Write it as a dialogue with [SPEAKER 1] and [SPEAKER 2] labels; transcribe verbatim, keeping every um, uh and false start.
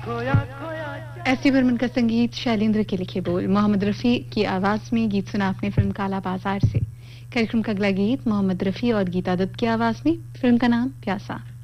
[SPEAKER 1] ऐसी बर्मन का संगीत, शैलेंद्र के लिखे बोल, मोहम्मद रफी की आवाज में गीत सुना आपने फिल्म काला बाजार से। कार्यक्रम का अगला गीत मोहम्मद रफी और गीता दत्त की आवाज में, फिल्म का नाम प्यासा।